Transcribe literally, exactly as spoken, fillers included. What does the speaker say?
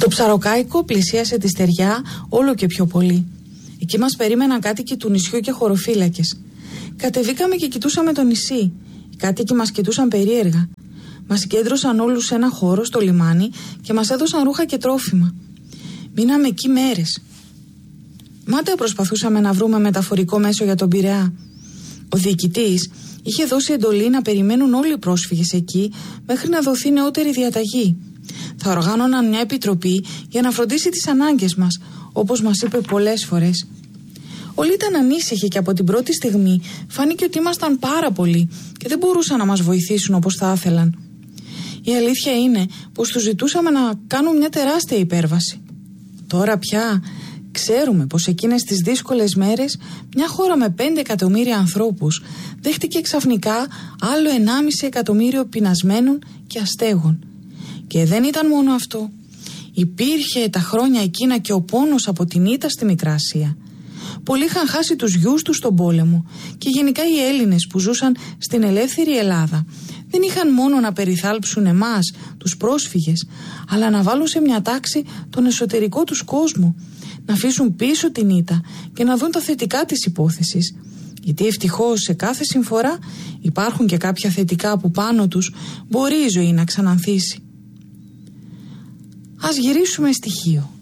Το Ψαροκάικο πλησίασε τη στεριά όλο και πιο πολύ. Εκεί μας περίμεναν κάτοικοι του νησιού και χωροφύλακες. Κατεβήκαμε και κοιτούσαμε το νησί. Οι κάτοικοι μας κοιτούσαν περίεργα. Μας συγκέντρωσαν όλους σε ένα χώρο στο λιμάνι και μας έδωσαν ρούχα και τρόφιμα. Μείναμε εκεί μέρες. Μάταια προσπαθούσαμε να βρούμε μεταφορικό μέσο για τον Πειραιά. Ο διοικητής είχε δώσει εντολή να περιμένουν όλοι οι πρόσφυγες εκεί μέχρι να δοθεί νεότερη διαταγή. Θα οργάνωναν μια επιτροπή για να φροντίσει τις ανάγκες μας, όπως μας είπε πολλές φορές. Όλοι ήταν ανήσυχοι και από την πρώτη στιγμή φάνηκε ότι ήμασταν πάρα πολλοί και δεν μπορούσαν να μας βοηθήσουν όπως θα ήθελαν. Η αλήθεια είναι πως τους ζητούσαμε να κάνουν μια τεράστια υπέρβαση. Τώρα πια ξέρουμε πως εκείνες τις δύσκολες μέρες μια χώρα με πέντε εκατομμύρια ανθρώπους δέχτηκε ξαφνικά άλλο ενάμιση εκατομμύριο πεινασμένων και αστέγων. Και δεν ήταν μόνο αυτό. Υπήρχε τα χρόνια εκείνα και ο πόνος από την ήττα στη Μικρά Ασία. Πολλοί είχαν χάσει τους γιους τους στον πόλεμο και γενικά οι Έλληνες που ζούσαν στην ελεύθερη Ελλάδα δεν είχαν μόνο να περιθάλψουν εμάς, τους πρόσφυγες, αλλά να βάλουν σε μια τάξη τον εσωτερικό τους κόσμο, να αφήσουν πίσω την ήττα και να δουν τα θετικά της υπόθεσης. Γιατί ευτυχώς σε κάθε συμφορά υπάρχουν και κάποια θετικά που πάνω τους μπορεί η ζωή να ξανανθήσει. Ας γυρίσουμε στοιχείο.